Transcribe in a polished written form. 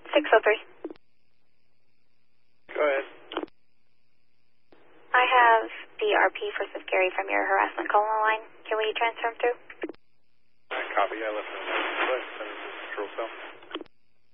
603. Go ahead. I have the RP for Swift Gary from your harassment call on the line. Can we transfer him through? Copy. I listen.